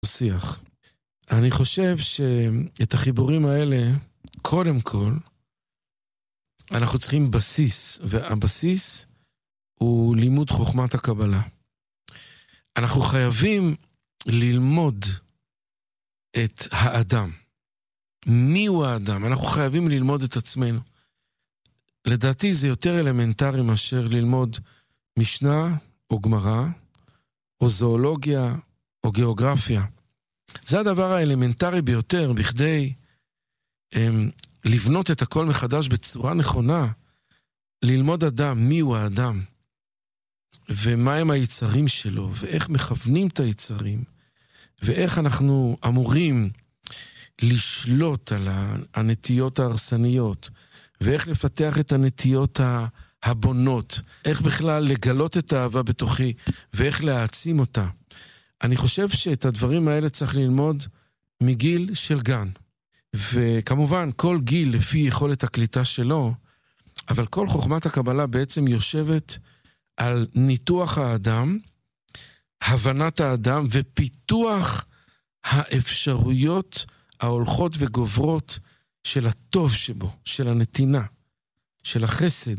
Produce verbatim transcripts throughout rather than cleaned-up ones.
שיח. אני חושב שאת החיבורים האלה, קודם כל, אנחנו צריכים בסיס, והבסיס הוא לימוד חוכמת הקבלה. אנחנו חייבים ללמוד את האדם. מי הוא האדם? אנחנו חייבים ללמוד את עצמנו. לדעתי זה יותר אלמנטרי מאשר ללמוד משנה או גמרא, או זואולוגיה או גיאוגרפיה. זה הדבר האלמנטרי ביותר בכדי הם, לבנות את הכל מחדש בצורה נכונה, ללמוד אדם, מי הוא האדם, ומה הם היצרים שלו, ואיך מכוונים את היצרים, ואיך אנחנו אמורים לשלוט על הנטיות ההרסניות, ואיך לפתח את הנטיות הבונות, איך בכלל לגלות את האהבה בתוכי, ואיך להעצים אותה. אני חושב שאת הדברים האלה צריך ללמוד מגיל של גן. וכמובן, כל גיל לפי יכולת הקליטה שלו, אבל כל חוכמת הקבלה בעצם יושבת על ניתוח האדם, הבנת האדם ופיתוח האפשרויות ההולכות וגוברות של הטוב שבו, של הנתינה, של החסד,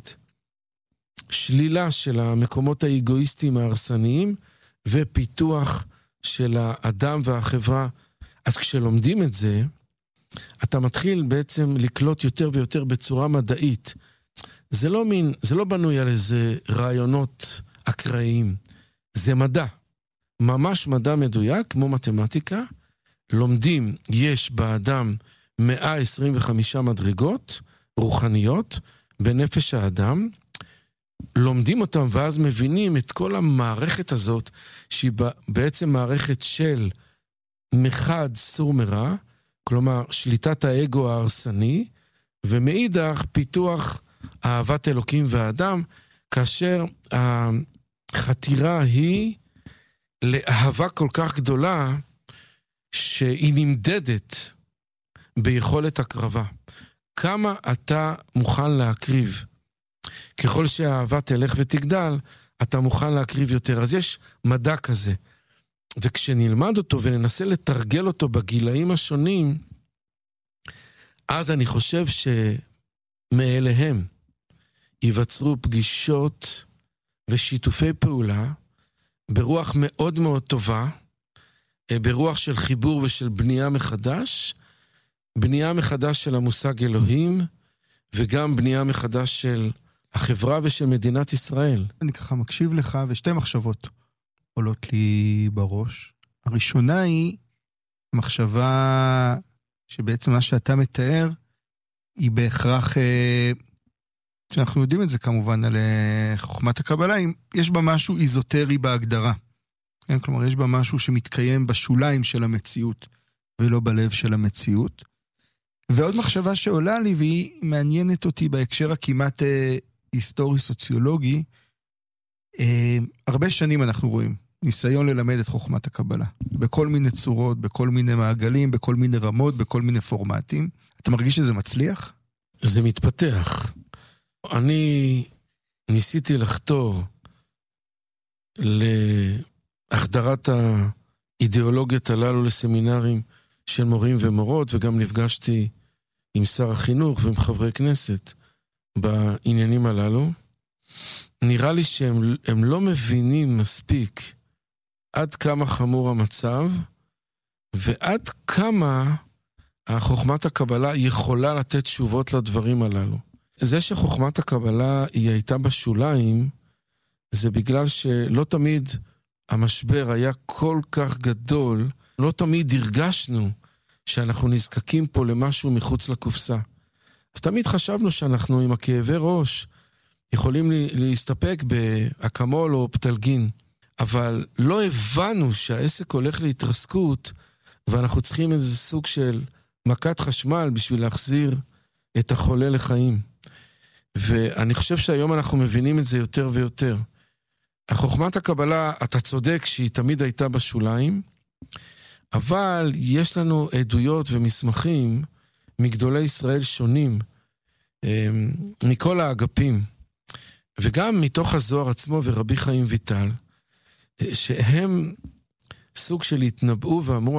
שלילה של המקומות האגואיסטיים ההרסניים, ופיתוח של האדם והחברה. אז כשלומדים את זה, אתה מתחיל בעצם לקלוט יותר ויותר בצורה מדעית. זה לא מין, זה לא בנוי על איזה רעיונות אקראיים. זה מדע. ממש מדע מדויק, כמו מתמטיקה. לומדים, יש באדם מאה עשרים וחמש מדרגות רוחניות בנפש האדם. לומדים אותם ואז מבינים את כל המערכת הזאת, שהיא בעצם מערכת של מחד סור מרע, כלומר שליטת האגו ההרסני, ומאידך פיתוח אהבת אלוקים והאדם, כאשר החתירה היא לאהבה כל כך גדולה, שהיא נמדדת ביכולת הקרבה. כמה אתה מוכן להקריב? ככל שהאהבה תלך ותגדל, אתה מוכן להקריב יותר. אז יש מדע כזה. וכשנלמד אותו וננסה לתרגל אותו בגילאים השונים, אז אני חושב שמאליהם ייווצרו פגישות ושיתופי פעולה ברוח מאוד מאוד טובה, ברוח של חיבור ושל בנייה מחדש, בנייה מחדש של המושג אלוהים, וגם בנייה מחדש של החברה ושל מדינת ישראל. אני ככה מקשיב לך, ושתי מחשבות עולות לי בראש. הראשונה היא מחשבה שבעצם מה שאתה מתאר, היא בהכרח, שאנחנו יודעים את זה כמובן על חוכמת הקבלה, יש בה משהו איזוטרי בהגדרה. כן? כלומר, יש בה משהו שמתקיים בשוליים של המציאות, ולא בלב של המציאות. ועוד מחשבה שעולה לי, והיא מעניינת אותי בהקשר הכמעט אה, היסטורי-סוציולוגי, אה, הרבה שנים אנחנו רואים ניסיון ללמד את חוכמת הקבלה, בכל מיני צורות, בכל מיני מעגלים, בכל מיני רמות, בכל מיני פורמטים. אתה מרגיש שזה מצליח? זה מתפתח. אני ניסיתי לחתור להחדרת האידיאולוגיות הללו לסמינרים של מורים ומורות, וגם נפגשתי עם שר החינוך ועם חברי כנסת בעניינים הללו. נראה לי שהם הם לא מבינים מספיק עד כמה חמור המצב, ועד כמה חוכמת הקבלה יכולה לתת תשובות לדברים הללו. זה שחוכמת הקבלה היא הייתה בשוליים, זה בגלל שלא תמיד המשבר היה כל כך גדול, לא תמיד הרגשנו שאנחנו נזקקים פה למשהו מחוץ לקופסה. אז תמיד חשבנו שאנחנו עם הכאבי ראש יכולים להסתפק באקמול או פטלגין, אבל לא הבנו שהעסק הולך להתרסקות, ואנחנו צריכים איזה סוג של מכת חשמל בשביל להחזיר את החולה לחיים. ואני חושב שהיום אנחנו מבינים את זה יותר ויותר. החוכמת הקבלה, אתה צודק שהיא תמיד הייתה בשוליים, אבל יש לנו עדויות ומסמכים מגדולי ישראל שונים, מכל האגפים, וגם מתוך הזוהר עצמו ורבי חיים ויטל, שהם סוג של התנבאו ואמרו,